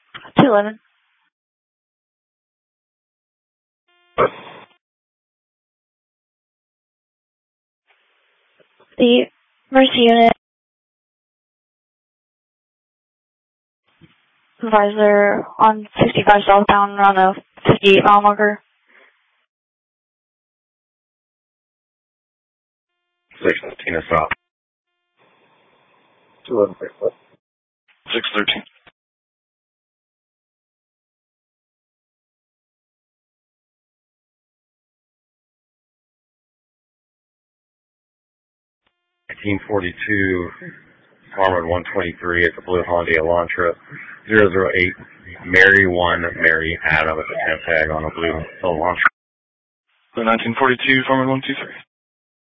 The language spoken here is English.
211. The emergency unit supervisor on 65 southbound around a 58 mile marker. 615 is south. 211, 613. Farmwood 123 at the Blue Hyundai Elantra 008 Mary 1 Mary Adam at the 10 tag on a Blue Elantra. 1942 Farmwood 123.